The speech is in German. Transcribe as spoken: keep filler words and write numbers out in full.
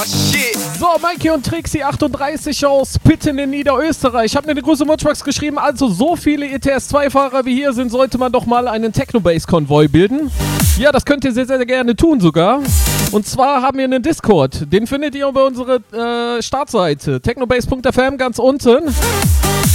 So, Mikey und Trixie achtunddreißig aus Pitten in Niederösterreich. Ich habe mir eine große Wunschbox geschrieben. Also, so viele E T S zwei Fahrer wie hier sind, sollte man doch mal einen Technobase-Konvoi bilden. Ja, das könnt ihr sehr, sehr gerne tun sogar. Und zwar haben wir einen Discord. Den findet ihr über unsere äh, Startseite. technobase punkt f m ganz unten.